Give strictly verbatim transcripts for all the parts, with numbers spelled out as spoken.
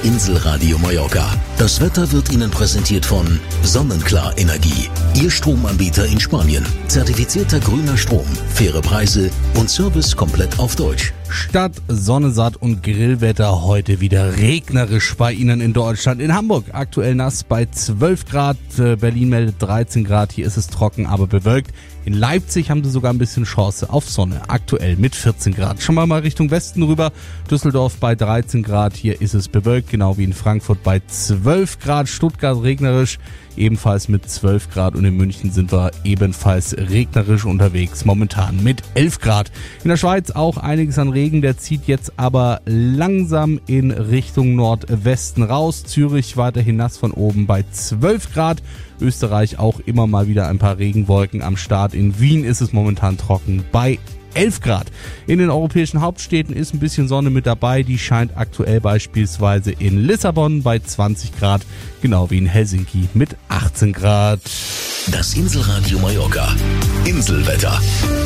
Inselradio Mallorca. Das Wetter wird Ihnen präsentiert von Sonnenklar Energie. Ihr Stromanbieter in Spanien. Zertifizierter grüner Strom, faire Preise und Service komplett auf Deutsch. Stadt, Sonne satt und Grillwetter, heute wieder regnerisch bei Ihnen in Deutschland. In Hamburg aktuell nass bei zwölf Grad, Berlin meldet dreizehn Grad, hier ist es trocken, aber bewölkt. In Leipzig haben sie sogar ein bisschen Chance auf Sonne, aktuell mit vierzehn Grad. Schauen wir mal Richtung Westen rüber, Düsseldorf bei dreizehn Grad, hier ist es bewölkt, genau wie in Frankfurt bei zwölf Grad, Stuttgart regnerisch, ebenfalls mit zwölf Grad und in München sind wir ebenfalls regnerisch unterwegs, momentan mit elf Grad. In der Schweiz auch einiges an Regen, der zieht jetzt aber langsam in Richtung Nordwesten raus. Zürich weiterhin nass von oben bei zwölf Grad. Österreich auch immer mal wieder ein paar Regenwolken am Start. In Wien ist es momentan trocken bei elf Grad. In den europäischen Hauptstädten ist ein bisschen Sonne mit dabei. Die scheint aktuell beispielsweise in Lissabon bei zwanzig Grad, genau wie in Helsinki mit achtzehn Grad. Das Inselradio Mallorca. Inselwetter.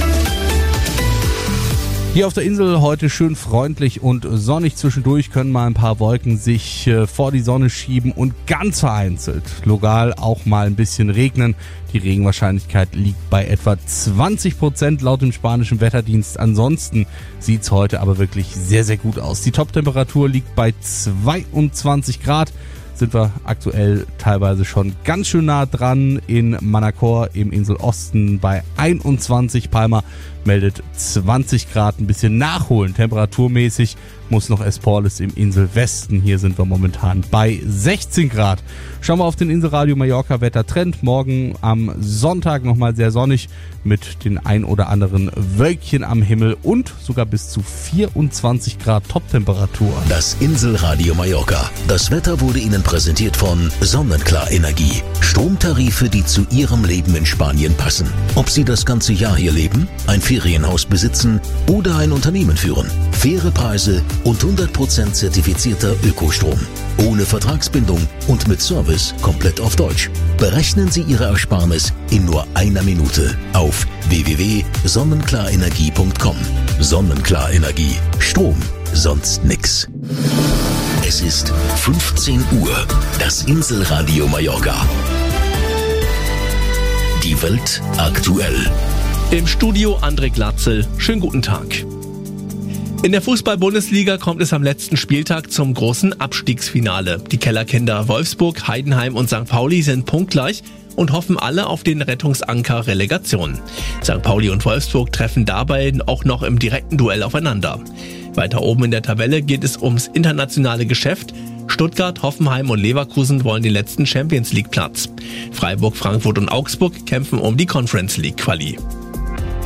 Hier auf der Insel heute schön freundlich und sonnig. Zwischendurch können mal ein paar Wolken sich äh, vor die Sonne schieben und ganz vereinzelt lokal auch mal ein bisschen regnen. Die Regenwahrscheinlichkeit liegt bei etwa zwanzig Prozent laut dem spanischen Wetterdienst. Ansonsten sieht's heute aber wirklich sehr, sehr gut aus. Die Toptemperatur liegt bei zweiundzwanzig Grad. Sind wir aktuell teilweise schon ganz schön nah dran. In Manacor im Inselosten bei einundzwanzig. Palma meldet zwanzig Grad, ein bisschen nachholen. Temperaturmäßig muss noch Esporles im Inselwesten. Hier sind wir momentan bei sechzehn Grad. Schauen wir auf den Inselradio Mallorca Wettertrend. Morgen am Sonntag nochmal sehr sonnig mit den ein oder anderen Wölkchen am Himmel und sogar bis zu vierundzwanzig Grad Toptemperatur. Das Inselradio Mallorca. Das Wetter wurde Ihnen präsentiert von Sonnenklar Energie. Stromtarife, die zu Ihrem Leben in Spanien passen. Ob Sie das ganze Jahr hier leben, ein Ferienhaus besitzen oder ein Unternehmen führen. Faire Preise und hundert Prozent zertifizierter Ökostrom. Ohne Vertragsbindung und mit Service komplett auf Deutsch. Berechnen Sie Ihre Ersparnis in nur einer Minute auf w w w punkt sonnenklarenergie punkt com. Sonnenklar Energie. Strom, sonst nix. Es ist fünfzehn Uhr. Das Inselradio Mallorca. Die Welt aktuell. Im Studio André Glatzel. Schönen guten Tag. In der Fußball-Bundesliga kommt es am letzten Spieltag zum großen Abstiegsfinale. Die Kellerkinder Wolfsburg, Heidenheim und Sankt Pauli sind punktgleich und hoffen alle auf den Rettungsanker Relegation. Sankt Pauli und Wolfsburg treffen dabei auch noch im direkten Duell aufeinander. Weiter oben in der Tabelle geht es ums internationale Geschäft. Stuttgart, Hoffenheim und Leverkusen wollen den letzten Champions League Platz. Freiburg, Frankfurt und Augsburg kämpfen um die Conference League Quali.